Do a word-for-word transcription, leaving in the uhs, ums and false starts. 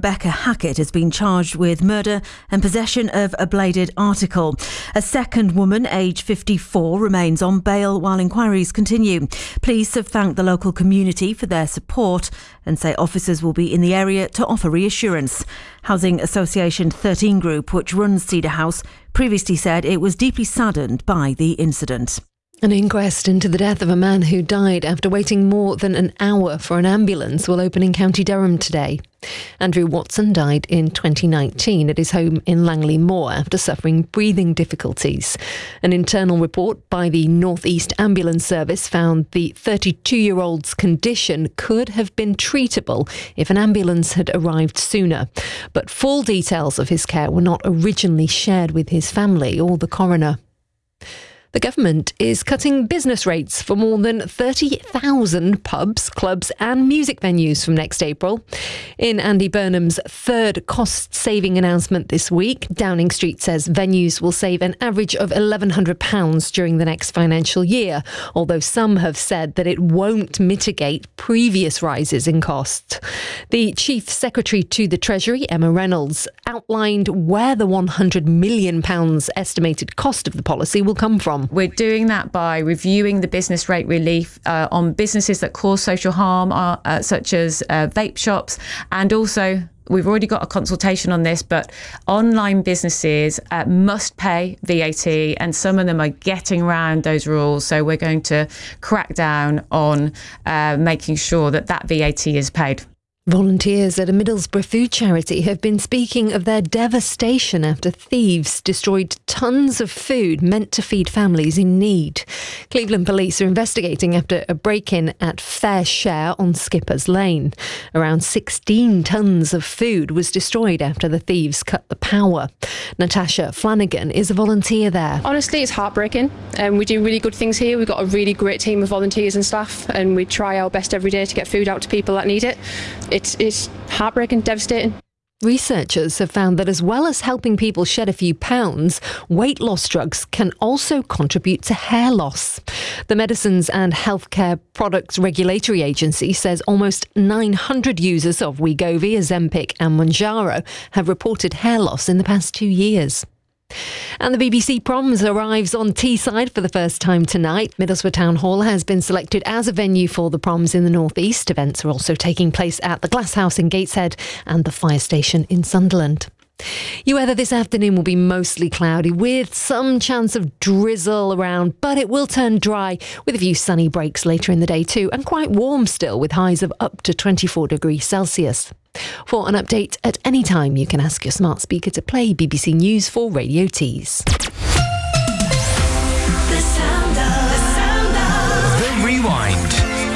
Rebecca Hackett has been charged with murder and possession of a bladed article. A second woman, aged fifty-four, remains on bail while inquiries continue. Police have thanked the local community for their support and say officers will be in the area to offer reassurance. Housing Association thirteen Group, which runs Cedar House, previously said it was deeply saddened by the incident. An inquest into the death of a man who died after waiting more than an hour for an ambulance will open in County Durham today. Andrew Watson died in twenty nineteen at his home in Langley Moor after suffering breathing difficulties. An internal report by the North East Ambulance Service found the thirty-two-year-old's condition could have been treatable if an ambulance had arrived sooner. But full details of his care were not originally shared with his family or the coroner. The government is cutting business rates for more than thirty thousand pubs, clubs and music venues from next April. In Andy Burnham's third cost-saving announcement this week, Downing Street says venues will save an average of eleven hundred pounds during the next financial year, although some have said that it won't mitigate previous rises in cost. The Chief Secretary to the Treasury, Emma Reynolds, outlined where the one hundred million pounds estimated cost of the policy will come from. We're doing that by reviewing the business rate relief uh, on businesses that cause social harm, uh, uh, such as uh, vape shops, and also we've already got a consultation on this, but online businesses uh, must pay V A T, and some of them are getting around those rules. So we're going to crack down on uh, making sure that that V A T is paid. Volunteers at a Middlesbrough food charity have been speaking of their devastation after thieves destroyed tons of food meant to feed families in need. Cleveland police are investigating after a break-in at Fair Share on Skippers Lane. Around sixteen tons of food was destroyed after the thieves cut the power. Natasha Flanagan is a volunteer there. Honestly, it's heartbreaking. Um, we do really good things here. We've got a really great team of volunteers and staff, and we try our best every day to get food out to people that need it. It's, it's heartbreaking, devastating. Researchers have found that as well as helping people shed a few pounds, weight loss drugs can also contribute to hair loss. The Medicines and Healthcare Products Regulatory Agency says almost nine hundred users of Wegovy, Ozempic and Mounjaro have reported hair loss in the past two years. And the B B C Proms arrives on Teesside for the first time tonight. Middlesbrough Town Hall has been selected as a venue for the Proms in the North East. Events are also taking place at the Glass House in Gateshead and the fire station in Sunderland. Your weather this afternoon will be mostly cloudy with some chance of drizzle around, but it will turn dry with a few sunny breaks later in the day too, and quite warm still with highs of up to twenty-four degrees Celsius. For an update at any time, you can ask your smart speaker to play B B C News for Radio Tees. The sound of